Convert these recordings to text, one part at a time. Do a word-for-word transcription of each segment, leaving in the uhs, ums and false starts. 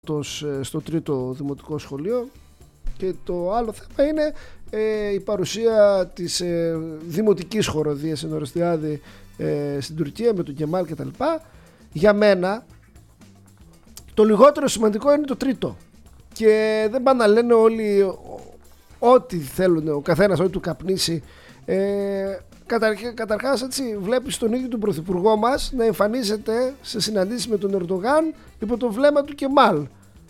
στο τρίτο δημοτικό σχολείο. Και το άλλο θέμα είναι ε, η παρουσία της ε, δημοτικής χοροδίας στην Ορεστιάδη ε, στην Τουρκία με τον Κεμάλ κτλ. Για μένα το λιγότερο σημαντικό είναι το τρίτο. Και δεν πάνε να λένε όλοι ό,τι θέλουν, ο καθένας ό,τι του καπνίσει. Ε, καταρχάς, καταρχάς έτσι βλέπεις τον ίδιο τον πρωθυπουργό μας να εμφανίζεται σε συναντήσεις με τον Ερντογάν υπό το βλέμμα του Κεμάλ.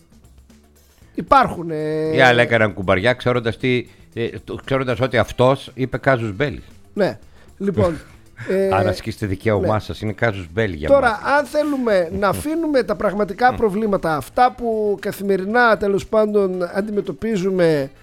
Υπάρχουν. Ε... Οι άλλοι έκαναν κουμπαριά ξέροντας, τι, ε, ξέροντας ότι αυτός είπε κάζους μπέλι. Ναι, λοιπόν. ε, Αν ασκήσετε δικαίωμά ναι. σας, είναι κάζους μπέλι για Τώρα, μας. αν θέλουμε να αφήνουμε τα πραγματικά προβλήματα, αυτά που καθημερινά τέλος πάντων αντιμετωπίζουμε,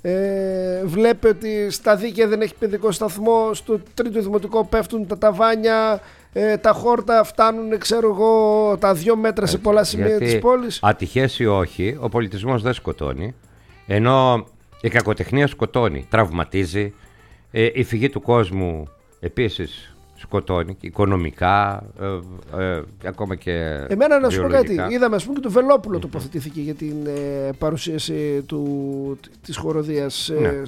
ε, βλέπετε ότι στα δίκαια δεν έχει παιδικό σταθμό, στο τρίτο δημοτικό πέφτουν τα ταβάνια. Ε, τα χόρτα φτάνουν, ξέρω εγώ, τα δύο μέτρα σε πολλά σημεία της πόλης. Ατυχές ή όχι, ο πολιτισμός δεν σκοτώνει, ενώ η κακοτεχνία σκοτώνει, τραυματίζει, ε, η φυγή του κόσμου επίσης σκοτώνει, οικονομικά, ε, ε, ακόμα και εμένα να σου πω κάτι, είδαμε ας πούμε και το Βελόπουλο τοποθετήθηκε για την ε, παρουσίαση του, της χοροδίας. Ναι. Ε,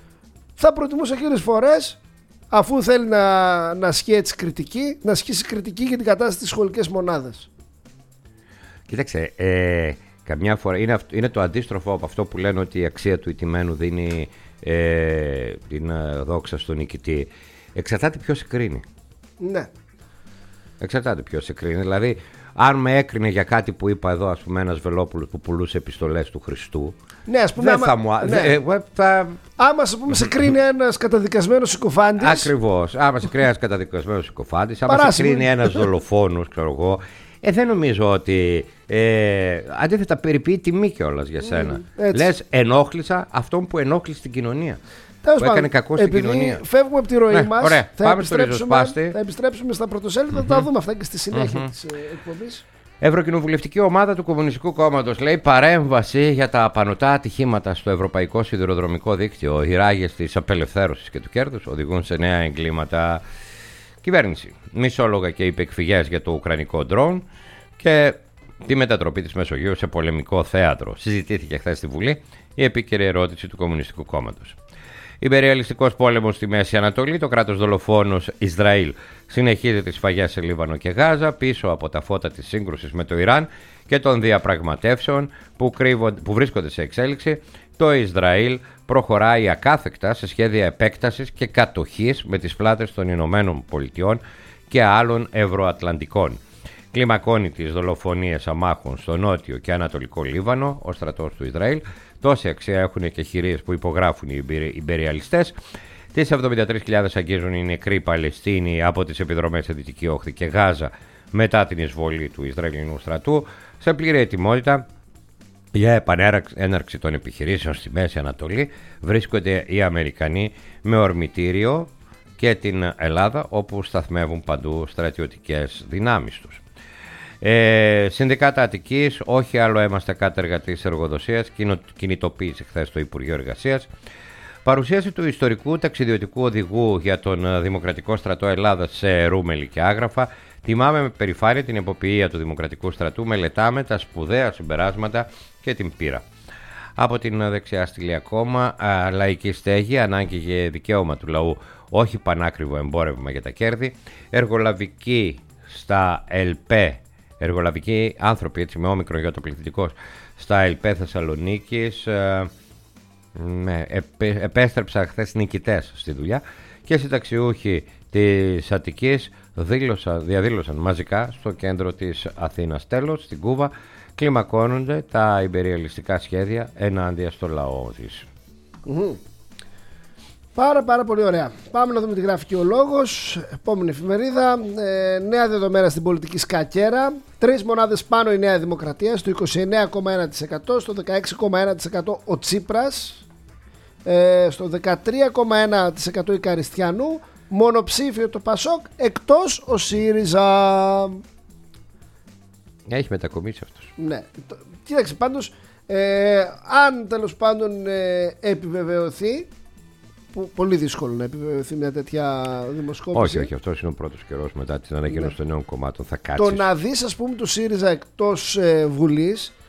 θα προτιμούσα χίλιες φορές, αφού θέλει να, να ασκεί έτσι κριτική, να ασκήσει κριτική για την κατάσταση της σχολικής μονάδας. Κοίταξε, ε, καμιά φορά είναι, είναι το αντίστροφο από αυτό που λένε ότι η αξία του ηττημένου δίνει ε, την δόξα στον νικητή. Εξαρτάται ποιος σε κρίνει. Ναι. Εξαρτάται ποιος σε κρίνει. Δηλαδή, αν με έκρινε για κάτι που είπα εδώ, ας πούμε, ένας Βελόπουλος που πουλούσε επιστολές του Χριστού. Ναι, ας πούμε. Δεν άμα, θα μου. Ναι. Ε, θα... Άμα ας πούμε, σε κρίνει ένας καταδικασμένος συκοφάντης. Ακριβώς. Άμα σε κρίνει ένας καταδικασμένος συκοφάντης, άμα σε κρίνει ένας δολοφόνος, ξέρω εγώ. Ε, δεν νομίζω ότι. Ε, αντίθετα, περιποιεί τιμή κιόλας για σένα. Mm, λες, ενόχλησα αυτόν που ενόχλησε την κοινωνία. Τέλος που έκανε κακό στην κοινωνία. Φεύγουμε από τη ροή ναι, μας. Ωραία, θα, πάμε επιστρέψουμε, στο θα επιστρέψουμε στα πρωτοσέλιδα, mm-hmm. θα τα δούμε αυτά και στη συνέχεια mm-hmm. της εκπομπής. Ευρωκοινοβουλευτική ομάδα του Κομμουνιστικού Κόμματος λέει παρέμβαση για τα απανωτά ατυχήματα στο Ευρωπαϊκό Σιδηροδρομικό Δίκτυο. Οι ράγες της απελευθέρωσης και του κέρδους οδηγούν σε νέα εγκλήματα. Κυβέρνηση. Μισόλογα και υπεκφυγές για το ουκρανικό ντρόουν και τη μετατροπή της Μεσογείου σε πολεμικό θέατρο. Συζητήθηκε χθες στη Βουλή η επίκαιρη ερώτηση του Κομμουνιστικού Κόμματος. Υπεριαλιστικός πόλεμος στη Μέση Ανατολή, το κράτος δολοφόνος Ισραήλ συνεχίζει τις σφαγές σε Λίβανο και Γάζα πίσω από τα φώτα της σύγκρουσης με το Ιράν και των διαπραγματεύσεων που, κρύβον, που βρίσκονται σε εξέλιξη. Το Ισραήλ προχωράει ακάθεκτα σε σχέδια επέκτασης και κατοχής με τις φλάτες των Ηνωμένων Πολιτειών και άλλων ευρωατλαντικών. Κλιμακώνει τις δολοφονίες αμάχων στο νότιο και ανατολικό Λίβανο, ο στρατός του Ισραήλ. Τόση αξία έχουν και χειρίες που υπογράφουν οι υπεριαλιστές. Τις εβδομήντα τρεις χιλιάδες αγγίζουν οι νεκροί Παλαιστίνοι από τις επιδρομές σε Δυτική Όχθη και Γάζα μετά την εισβολή του Ισραηλινού στρατού. Σε πλήρη ετοιμότητα για επανέναρξη των επιχειρήσεων στη Μέση Ανατολή βρίσκονται οι Αμερικανοί με ορμητήριο και την Ελλάδα, όπου σταθμεύουν παντού στρατιωτικές δυνάμεις τους. Ε, Συνδικάτα Αττικής, όχι άλλο είμαστε κάτεργα της εργοδοσίας, κινητοποίησε χθες το Υπουργείο Εργασίας. Παρουσίαση του ιστορικού ταξιδιωτικού οδηγού για τον Δημοκρατικό Στρατό Ελλάδας σε Ρούμελη και Άγραφα. Τιμάμε με περηφάνεια την εποποιία του Δημοκρατικού Στρατού, μελετάμε τα σπουδαία συμπεράσματα και την πείρα. Από την δεξιά στήλη ακόμα, α, λαϊκή στέγη, ανάγκη για δικαίωμα του λαού, όχι πανάκριβο εμπόρευμα για τα κέρδη. Εργολαβική στα ΕΛΠΕ, εργολαβικοί άνθρωποι έτσι, με όμικρον γιοτοπληθυντικός στα ΕΛΠΕ Θεσσαλονίκης, ε, με, επέ, επέστρεψαν χθες νικητές στη δουλειά και συνταξιούχοι της Αττικής δήλωσαν, διαδήλωσαν μαζικά στο κέντρο της Αθήνας. Τέλος, στην Κούβα κλιμακώνονται τα υπεριαλιστικά σχέδια ενάντια στο λαό της. Mm-hmm. Πάρα πάρα πολύ ωραία. Πάμε να δούμε τι γράφει και ο Λόγος. Επόμενη εφημερίδα. Ε, νέα δεδομένα στην πολιτική σκακέρα. Τρεις μονάδες πάνω η Νέα Δημοκρατία, στο είκοσι εννέα κόμμα ένα τοις εκατό, στο δεκαέξι κόμμα ένα τοις εκατό ο Τσίπρας, ε, στο δεκατρία κόμμα ένα τοις εκατό η Καριστιανού, μονοψήφιο το Πασόκ, εκτός ο ΣΥΡΙΖΑ. Έχει μετακομίσει αυτός. Ναι. Κοίταξε πάντως, ε, αν τέλος πάντων ε, επιβεβαιωθεί, που πολύ δύσκολο να επιβεβαιωθεί μια τέτοια δημοσκόπηση. Όχι, όχι, αυτός είναι ο πρώτος καιρός μετά την ανακοίνωση ναι. των νέων κομμάτων. Θα κάτσεις. Το να δεις, ας πούμε, το ΣΥΡΙΖΑ εκτός ε, Βουλής